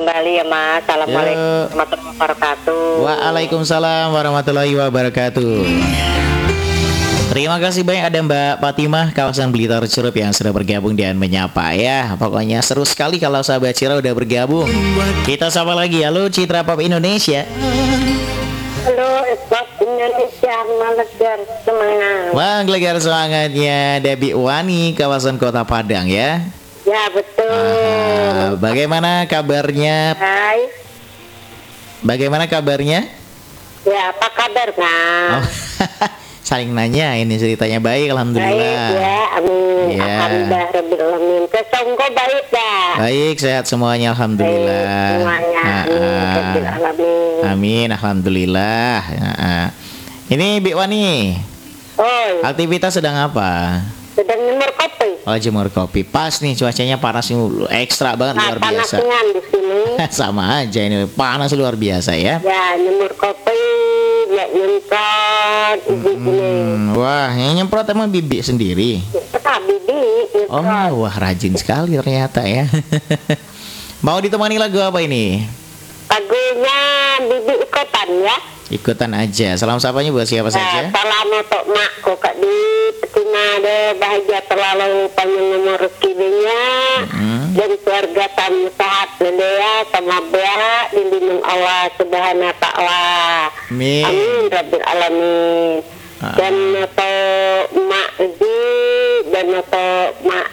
kembali ya Mas. Assalamualaikum Yuk. warahmatullahi wabarakatuh. Waalaikumsalam warahmatullahi wabarakatuh. Terima kasih banyak ada Mbak Fatimah kawasan Blitar Cerup yang sudah bergabung dan menyapa ya. Pokoknya seru sekali kalau sahabat Cira udah bergabung. Kita sapa lagi. Halo Citra Pop Indonesia. Halo, Esbab Indonesia, Malegar semangat. Wah, gelegar semangatnya Debbie Wani kawasan Kota Padang ya. Ya betul. Bagaimana kabarnya? Hai. Bagaimana kabarnya? Ya apa kabar Mas? Oh, saling nanya ini ceritanya baik, alhamdulillah. Baik ya, amin. Ya. Alhamdulillah rabbil alamin. Kesongko baik dah. Baik, sehat semuanya, alhamdulillah. Baik, semuanya, amin rabbil alamin. Amin, alhamdulillah. Ini Bik Wani, Oi, aktivitas sedang apa? sedang nyemur kopi. Oh, jemur kopi. Pas nih cuacanya panas nih, ekstra banget, Nah, luar biasa. panasnya di sini. Sama aja ini, panas luar biasa ya. Ya, nyemur kopi, ya nyemprot, gini. Wah, yang nyemprot emang Bibi sendiri. Peta bibi, Oh, nyemprot. wah rajin sekali ternyata ya. Mau ditemani lagu apa ini? Lagunya bibi ikutan ya. Ikutan aja. Salam sapanya buat siapa saja? Salam untuk makku kak di Petina deh, bahagia terlalu panjang umur rezekinya dan keluarga tamu sehat ya, sama Bea dilindung Allah Subhanahu wa taala. Amin. Amin rabbil alamin. Dan atau mak Ezi dan atau mak